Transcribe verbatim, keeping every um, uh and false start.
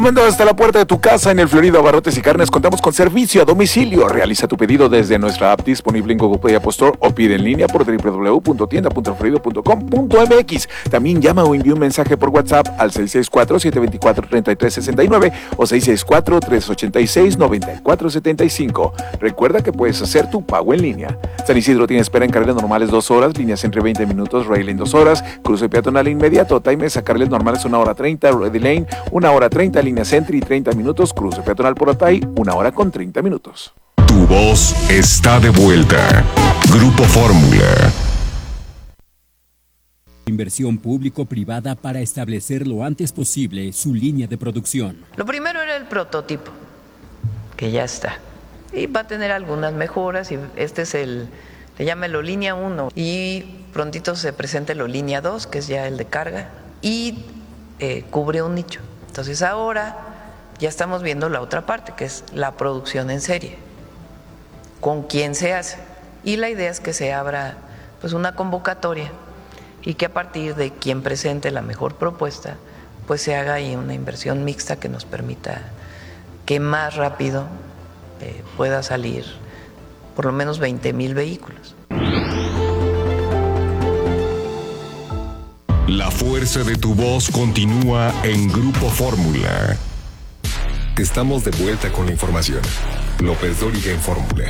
Mando hasta la puerta de tu casa en el Florido Abarrotes y Carnes. Contamos con servicio a domicilio. Realiza tu pedido desde nuestra app disponible en Google Play App Store o pide en línea por doble u doble u doble u punto tienda punto florido punto com punto m x. También llama o envía un mensaje por WhatsApp al seis seis cuatro, siete dos cuatro, tres tres seis nueve o seis seis cuatro, tres ocho seis, nueve cuatro siete cinco. Recuerda que puedes hacer tu pago en línea. San Isidro tiene espera en carriles normales dos horas, líneas entre veinte minutos, rail en dos horas, cruce peatonal inmediato, timers a carriles normales una hora treinta, ready lane una hora treinta, línea Centri treinta minutos, cruce peatonal por Otay una hora con treinta minutos. Tu voz está de vuelta. Grupo Fórmula. Inversión público-privada para establecer lo antes posible su línea de producción. Lo primero era el prototipo, que ya está. Y va a tener algunas mejoras y este es el, se llama el línea uno y prontito se presenta el línea dos, que es ya el de carga y eh, cubre un nicho. Entonces ahora ya estamos viendo la otra parte, que es la producción en serie. ¿Con quién se hace? Y la idea es que se abra pues una convocatoria y que a partir de quien presente la mejor propuesta, pues se haga ahí una inversión mixta que nos permita que más rápido eh, pueda salir por lo menos veinte mil vehículos. La fuerza de tu voz continúa en Grupo Fórmula. Estamos de vuelta con la información. López Dóriga en Fórmula.